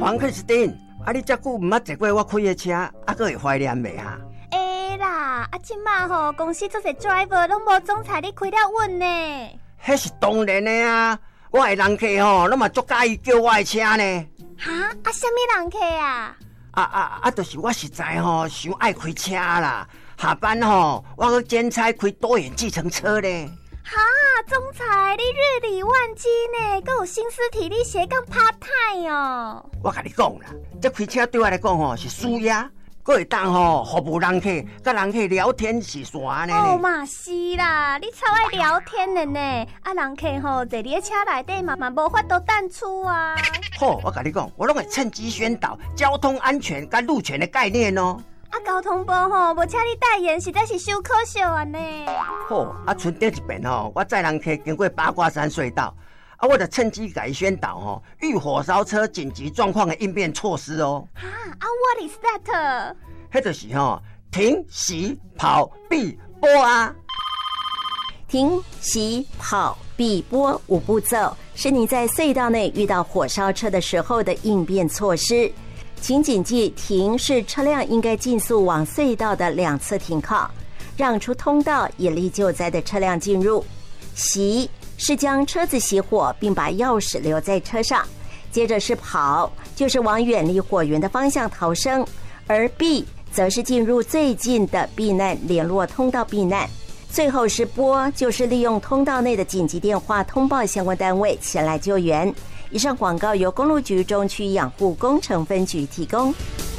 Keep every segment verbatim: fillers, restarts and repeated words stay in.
王克斯汀，啊，你遮久毋捌坐过我开的车，啊，阁会怀念袂哈？ 会啦，啊，即马吼公司做些 driver 拢无总裁你开了稳呢。 迄是当然的啊，我的人客吼，拢嘛足介意叫我的车呢。 哈，啊，什么人客啊？ 啊啊啊！就是我实在吼想爱开车啦，下班吼我去兼差开多元计程车咧。 哈，总裁你日理万机呢，阁有心思体力斜杠 part time 哦。 我甲你讲啦，这开车对我来讲吼是舒压，阁会当吼服务人客，甲人客聊天是啥呢？ 哦嘛是啦，你超爱聊天的呢。啊，人客吼坐你的车内底嘛嘛无法度淡出啊。 好，我甲你讲，我拢会趁机宣导交通安全甲路权的概念哦。 啊，交通部吼无请你代言，实在是伤可惜啊呢。 好，啊，春顶一遍吼，我载人客经过八卦山隧道，啊，我就趁机甲伊宣导吼，遇火烧车紧急状况的应变措施哦。 哈啊 ，What is that？ 迄就是吼，停、熄、跑、避、波啊。 停、熄、跑、避、波五步骤，是你在隧道内遇到火烧车的时候的应变措施。请谨记，停是车辆应该尽速往隧道的两侧停靠，让出通道，以利救灾的车辆进入。熄是将车子熄火，并把钥匙留在车上。接着是跑，就是往远离火源的方向逃生，而避则是进入最近的避难联络通道避难。最后是拨，就是利用通道内的紧急电话通报相关单位前来救援。以上广告由公路局中区养护工程分局提供。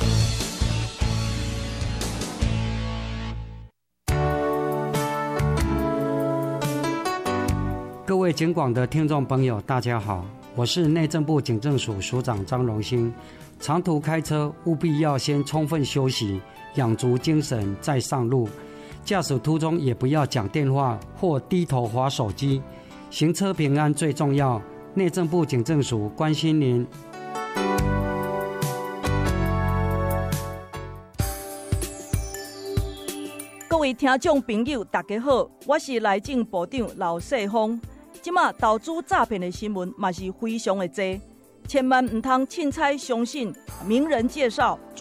各位警广的听众朋友，大家好，我是内政部警政署署长张荣兴。长途开车务必要先充分休息，养足精神再上路。驾驶途中也不要讲电话或低头滑手机，行车平安最重要。内政部警政署关心您。 各位听众朋友，大家好，我是内政部长老世峰。即马投资诈骗的新闻嘛是非常的多，千万唔通凊彩相信名人介绍。